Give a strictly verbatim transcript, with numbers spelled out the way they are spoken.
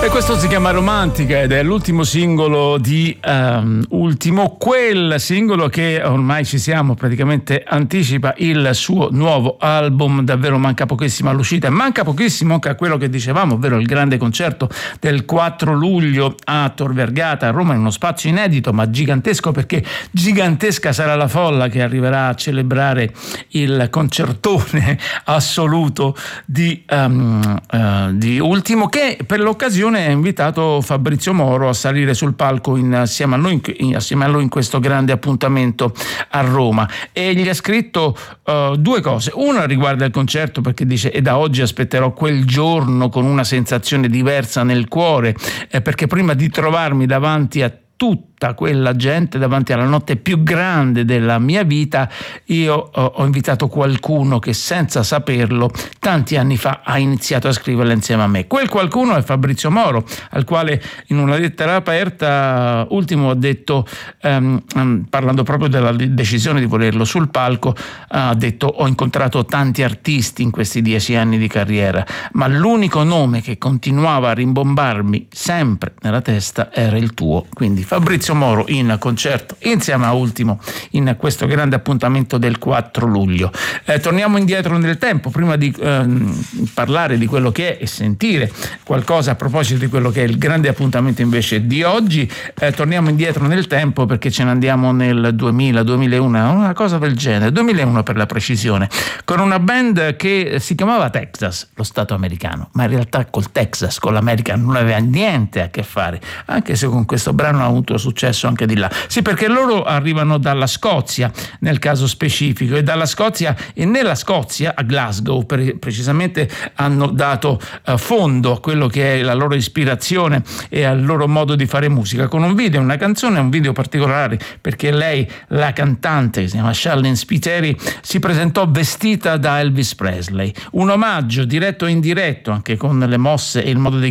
E questo si chiama Romantica ed è l'ultimo singolo di um, Ultimo, quel singolo che ormai ci siamo, praticamente anticipa il suo nuovo album. Davvero manca pochissimo all'uscita e manca pochissimo anche a quello che dicevamo, ovvero il grande concerto del quattro luglio a Tor Vergata a Roma, in uno spazio inedito ma gigantesco, perché gigantesca sarà la folla che arriverà a celebrare il concertone assoluto di, um, uh, di Ultimo, che per l'occasione ha invitato Fabrizio Moro a salire sul palco insieme a lui, in, assieme a lui in questo grande appuntamento a Roma, e gli ha scritto uh, due cose. Una riguarda il concerto, perché dice: e da oggi aspetterò quel giorno con una sensazione diversa nel cuore, eh, perché prima di trovarmi davanti a tutta quella gente, davanti alla notte più grande della mia vita, io ho invitato qualcuno che senza saperlo tanti anni fa ha iniziato a scriverla insieme a me. Quel qualcuno è Fabrizio Moro, al quale in una lettera aperta Ultimo ha detto, um, parlando proprio della decisione di volerlo sul palco, ha detto: ho incontrato tanti artisti in questi dieci anni di carriera, ma l'unico nome che continuava a rimbombarmi sempre nella testa era il tuo. Quindi Fabrizio Moro in concerto insieme a Ultimo in questo grande appuntamento del quattro luglio. Eh, torniamo indietro nel tempo, prima di ehm, parlare di quello che è e sentire qualcosa a proposito di quello che è il grande appuntamento invece di oggi. Eh, torniamo indietro nel tempo, perché ce ne andiamo nel duemila duemilauno, una cosa del genere, duemilauno per la precisione, con una band che si chiamava Texas, lo stato americano, ma in realtà col Texas, con l'America non aveva niente a che fare, anche se con questo brano ha avuto successo anche di là. Sì, perché loro arrivano dalla Scozia nel caso specifico, e dalla Scozia e nella Scozia, a Glasgow per, precisamente, hanno dato uh, fondo a quello che è la loro ispirazione e al loro modo di fare musica, con un video, una canzone, un video particolare, perché lei, la cantante, che si chiama Charlene Spiteri, si presentò vestita da Elvis Presley, un omaggio diretto e indiretto, anche con le mosse e il modo di